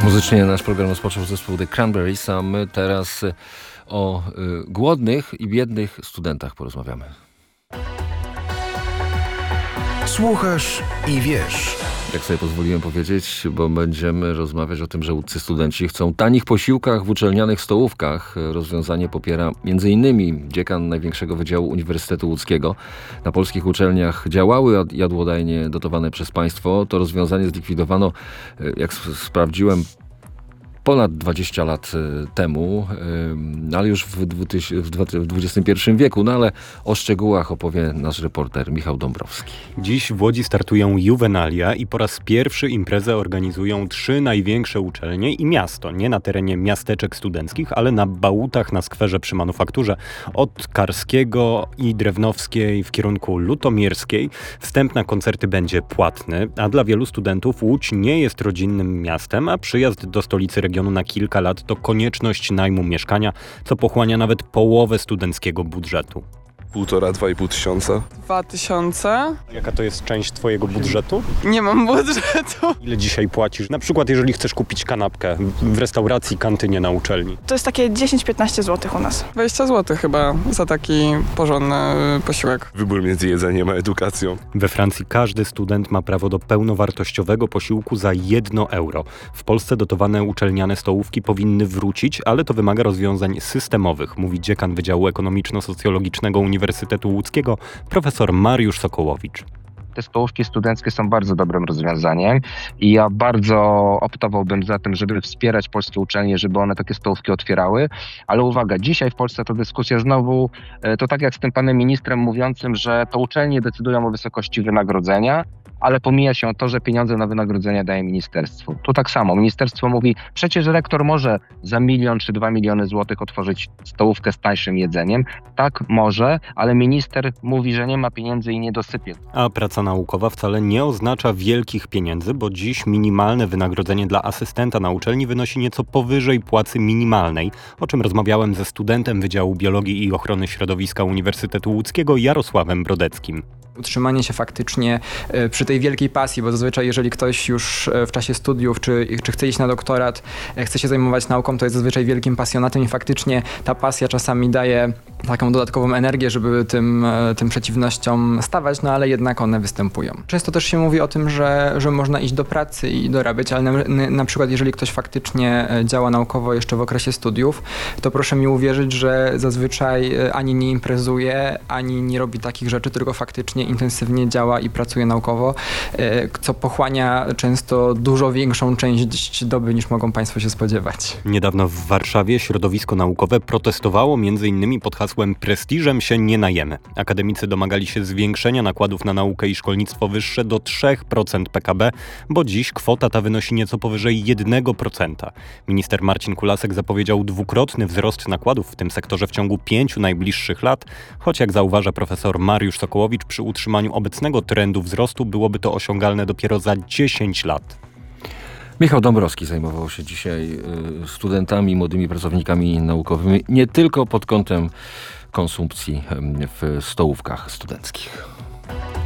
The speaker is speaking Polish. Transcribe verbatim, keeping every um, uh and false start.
Muzycznie nasz program rozpoczął zespół The Cranberries, a my teraz o y, głodnych i biednych studentach porozmawiamy. Słuchasz i wiesz. Jak sobie pozwoliłem powiedzieć, bo będziemy rozmawiać o tym, że łódzcy studenci chcą tanich posiłkach w uczelnianych stołówkach. Rozwiązanie popiera między innymi dziekan największego wydziału Uniwersytetu Łódzkiego. Na polskich uczelniach działały jadłodajnie dotowane przez państwo. To rozwiązanie zlikwidowano, jak sprawdziłem, ponad dwadzieścia lat temu, ale już w dwudziestym pierwszym wieku. No ale o szczegółach opowie nasz reporter Michał Dąbrowski. Dziś w Łodzi startują Juvenalia i po raz pierwszy imprezę organizują trzy największe uczelnie i miasto. Nie na terenie miasteczek studenckich, ale na Bałutach na skwerze przy Manufakturze. Od Karskiego i Drewnowskiej w kierunku Lutomierskiej wstęp na koncerty będzie płatny, a dla wielu studentów Łódź nie jest rodzinnym miastem, a przyjazd do stolicy regionu na kilka lat to konieczność najmu mieszkania, co pochłania nawet połowę studenckiego budżetu. Półtora, dwa i pół tysiąca. Dwa tysiące. Jaka to jest część twojego budżetu? Nie mam budżetu. Ile dzisiaj płacisz? Na przykład jeżeli chcesz kupić kanapkę w restauracji, kantynie na uczelni. To jest takie dziesięć piętnaście złotych u nas. dwadzieścia złotych chyba za taki porządny posiłek. Wybór między jedzeniem a edukacją. We Francji każdy student ma prawo do pełnowartościowego posiłku za jedno euro. W Polsce dotowane uczelniane stołówki powinny wrócić, ale to wymaga rozwiązań systemowych, mówi dziekan Wydziału Ekonomiczno-Socjologicznego Uniwersytetu Łódzkiego, profesor Mariusz Sokołowicz. Te stołówki studenckie są bardzo dobrym rozwiązaniem i ja bardzo optowałbym za tym, żeby wspierać polskie uczelnie, żeby one takie stołówki otwierały. Ale uwaga, dzisiaj w Polsce ta dyskusja znowu, to tak jak z tym panem ministrem mówiącym, że to uczelnie decydują o wysokości wynagrodzenia, ale pomija się to, że pieniądze na wynagrodzenia daje ministerstwu. Tu tak samo. Ministerstwo mówi, przecież rektor może za milion czy dwa miliony złotych otworzyć stołówkę z tańszym jedzeniem. Tak, może, ale minister mówi, że nie ma pieniędzy i nie dosypie. A praca naukowa wcale nie oznacza wielkich pieniędzy, bo dziś minimalne wynagrodzenie dla asystenta na uczelni wynosi nieco powyżej płacy minimalnej, o czym rozmawiałem ze studentem Wydziału Biologii i Ochrony Środowiska Uniwersytetu Łódzkiego Jarosławem Brodeckim. Utrzymanie się faktycznie przy tej wielkiej pasji, bo zazwyczaj jeżeli ktoś już w czasie studiów, czy, czy chce iść na doktorat, chce się zajmować nauką, to jest zazwyczaj wielkim pasjonatem i faktycznie ta pasja czasami daje taką dodatkową energię, żeby tym, tym przeciwnościom stawać, no ale jednak one występują. Często też się mówi o tym, że, że można iść do pracy i dorabiać, ale na, na przykład jeżeli ktoś faktycznie działa naukowo jeszcze w okresie studiów, to proszę mi uwierzyć, że zazwyczaj ani nie imprezuje, ani nie robi takich rzeczy, tylko faktycznie intensywnie działa i pracuje naukowo, co pochłania często dużo większą część doby niż mogą Państwo się spodziewać. Niedawno w Warszawie środowisko naukowe protestowało między innymi pod hasłem prestiżem się nie najemy. Akademicy domagali się zwiększenia nakładów na naukę i szkolnictwo wyższe do trzy procent P K B, bo dziś kwota ta wynosi nieco powyżej jeden procent. Minister Marcin Kulasek zapowiedział dwukrotny wzrost nakładów w tym sektorze w ciągu pięciu najbliższych lat, choć jak zauważa profesor Mariusz Sokołowicz, przy utrzymaniu obecnego trendu wzrostu byłoby to osiągalne dopiero za dziesięć lat. Michał Dąbrowski zajmował się dzisiaj studentami, młodymi pracownikami naukowymi, nie tylko pod kątem konsumpcji w stołówkach studenckich.